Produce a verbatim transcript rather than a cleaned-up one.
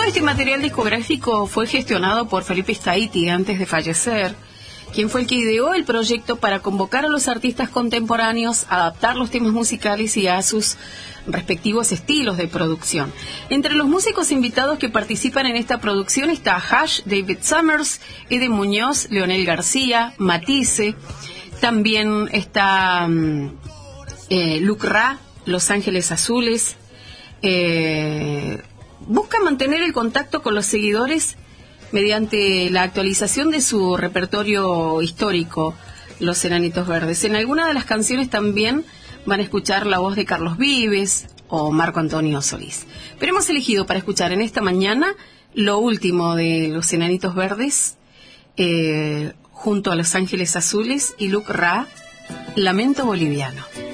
este material discográfico fue gestionado por Felipe Staiti antes de fallecer, quien fue el que ideó el proyecto para convocar a los artistas contemporáneos, adaptar los temas musicales y a sus respectivos estilos de producción. Entre los músicos invitados que participan en esta producción está Hash, David Summers, Ede Muñoz, Leonel García, Matisse, también está um, eh, Luke Ra, Los Ángeles Azules. Eh, busca mantener el contacto con los seguidores mediante la actualización de su repertorio histórico, Los Enanitos Verdes. En alguna de las canciones también van a escuchar la voz de Carlos Vives o Marco Antonio Solís. Pero hemos elegido para escuchar en esta mañana lo último de Los Enanitos Verdes, eh, junto a Los Ángeles Azules y Luke Ra, Lamento Boliviano.